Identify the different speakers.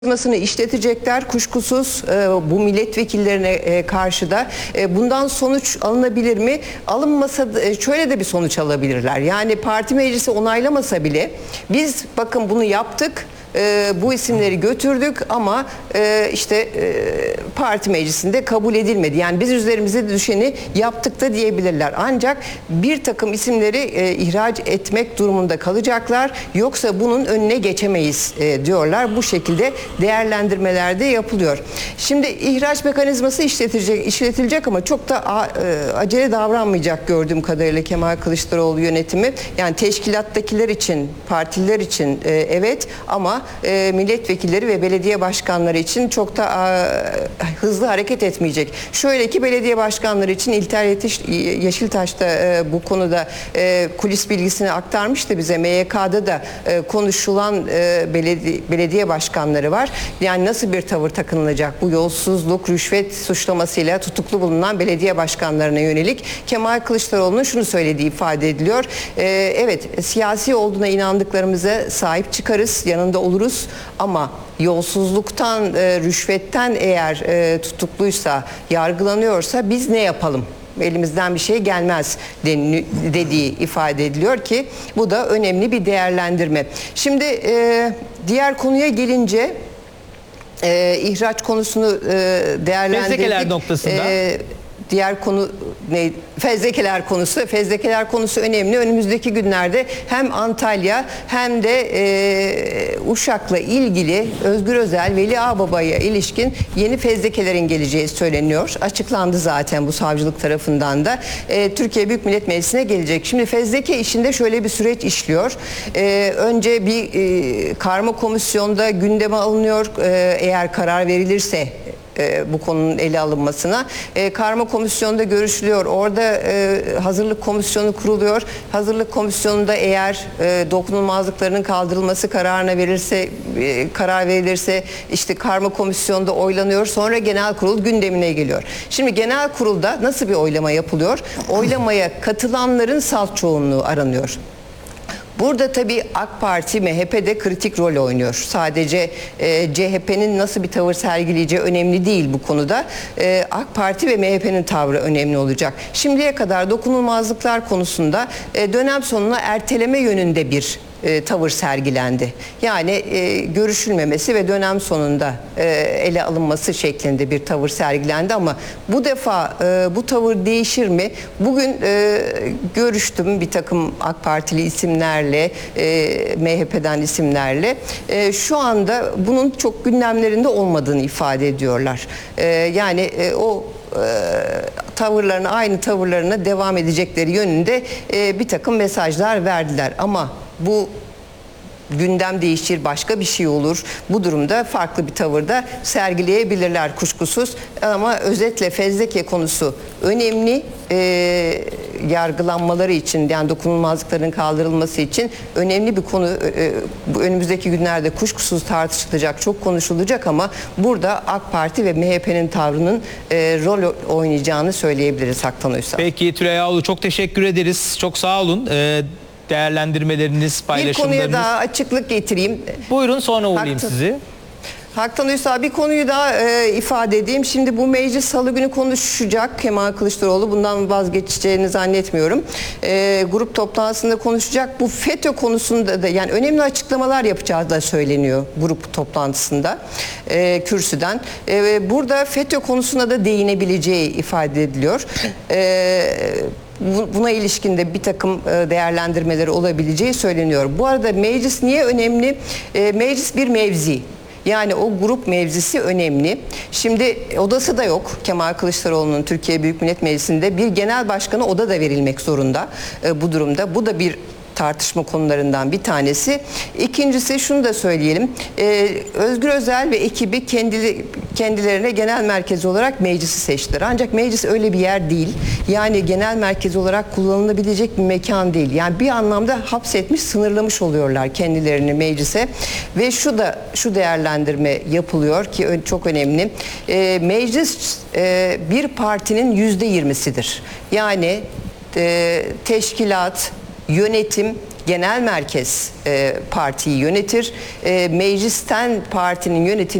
Speaker 1: Mekanizmasını işletecekler kuşkusuz bu milletvekillerine karşı da bundan sonuç alınabilir mi? Alınmasa da şöyle de bir sonuç alabilirler. Yani parti meclisi onaylamasa bile biz bakın bunu yaptık. Bu isimleri götürdük ama parti meclisinde kabul edilmedi. Yani biz üzerimize düşeni yaptık da diyebilirler. Ancak bir takım isimleri ihraç etmek durumunda kalacaklar. Yoksa bunun önüne geçemeyiz diyorlar. Bu şekilde değerlendirmeler de yapılıyor. Şimdi ihraç mekanizması işletilecek ama çok da acele davranmayacak gördüğüm kadarıyla Kemal Kılıçdaroğlu yönetimi. Yani teşkilattakiler için, partililer için evet ama milletvekilleri ve belediye başkanları için çok da hızlı hareket etmeyecek. Şöyle ki belediye başkanları için İlter Yeşiltaş da bu konuda kulis bilgisini aktarmıştı bize. MYK'da da konuşulan belediye başkanları var. Yani nasıl bir tavır takınılacak bu yolsuzluk, rüşvet suçlamasıyla tutuklu bulunan belediye başkanlarına yönelik Kemal Kılıçdaroğlu'nun şunu söylediği ifade ediliyor. Evet, siyasi olduğuna inandıklarımıza sahip çıkarız, yanında oluruz ama yolsuzluktan, rüşvetten eğer tutukluysa, yargılanıyorsa biz ne yapalım? Elimizden bir şey gelmez dediği ifade ediliyor ki bu da önemli bir değerlendirme. Şimdi diğer konuya gelince ihraç konusunu değerlendirdik.
Speaker 2: Fezlekeler noktasında.
Speaker 1: Diğer konu ne? Fezlekeler konusu. Fezlekeler konusu önemli. Önümüzdeki günlerde hem Antalya hem de Uşak'la ilgili Özgür Özel, Veli Ağbaba'ya ilişkin yeni fezlekelerin geleceği söyleniyor. Açıklandı zaten bu savcılık tarafından da. Türkiye Büyük Millet Meclisi'ne gelecek. Şimdi fezleke işinde şöyle bir süreç işliyor. Önce bir karma komisyonda gündeme alınıyor. Eğer karar verilirse bu konunun ele alınmasına. Karma komisyonda görüşülüyor. Orada hazırlık komisyonu kuruluyor. Hazırlık komisyonunda eğer dokunulmazlıklarının kaldırılması karar verilirse işte karma komisyonda oylanıyor. Sonra genel kurul gündemine geliyor. Şimdi genel kurulda nasıl bir oylama yapılıyor? Oylamaya katılanların salt çoğunluğu aranıyor. Burada tabii AK Parti, MHP de kritik rol oynuyor. Sadece CHP'nin nasıl bir tavır sergileyeceği önemli değil bu konuda. AK Parti ve MHP'nin tavrı önemli olacak. Şimdiye kadar dokunulmazlıklar konusunda dönem sonuna erteleme yönünde bir tavır sergilendi. Yani görüşülmemesi ve dönem sonunda ele alınması şeklinde bir tavır sergilendi ama bu defa bu tavır değişir mi? Bugün görüştüm bir takım AK Partili isimlerle, MHP'den isimlerle. Şu anda bunun çok gündemlerinde olmadığını ifade ediyorlar. Yani o tavırlarına, aynı tavırlarına devam edecekleri yönünde bir takım mesajlar verdiler ama bu gündem değişir, başka bir şey olur. Bu durumda farklı bir tavırda sergileyebilirler kuşkusuz. Ama özetle fezleke konusu önemli. Yargılanmaları için, yani dokunulmazlıkların kaldırılması için önemli bir konu. Önümüzdeki günlerde kuşkusuz tartışılacak, çok konuşulacak ama burada AK Parti ve MHP'nin tavrının rol oynayacağını söyleyebiliriz Haktan Uysal.
Speaker 2: Peki Tülay Ağoğlu, çok teşekkür ederiz. Çok sağ olun. Değerlendirmeleriniz, paylaşımlarınız.
Speaker 1: Bir konuya daha açıklık getireyim.
Speaker 2: Buyurun, sonra uğurlayayım sizi.
Speaker 1: Haktan Uysal, bir konuyu daha ifade edeyim. Şimdi bu meclis salı günü konuşacak Kemal Kılıçdaroğlu. Bundan vazgeçeceğini zannetmiyorum. Grup toplantısında konuşacak. Bu FETÖ konusunda da yani önemli açıklamalar yapacağı da söyleniyor grup toplantısında kürsüden. Burada FETÖ konusuna da değinebileceği ifade ediliyor. Buna ilişkin de bir takım değerlendirmeleri olabileceği söyleniyor. Bu arada meclis niye önemli? Meclis bir mevzi. Yani o grup mevzisi önemli. Şimdi odası da yok. Kemal Kılıçdaroğlu'nun Türkiye Büyük Millet Meclisi'nde bir genel başkanı oda da verilmek zorunda bu durumda. Bu da bir tartışma konularından bir tanesi. İkincisi şunu da söyleyelim. Özgür Özel ve ekibi kendilerine genel merkez olarak meclisi seçtiler. Ancak meclis öyle bir yer değil. Yani genel merkez olarak kullanılabilecek bir mekan değil. Yani bir anlamda hapsetmiş, sınırlamış oluyorlar kendilerini meclise. Ve şu değerlendirme yapılıyor ki çok önemli. Meclis bir partinin %20'sidir. Yani teşkilat, yönetim, genel merkez partiyi yönetir. Meclisten partinin yönetimi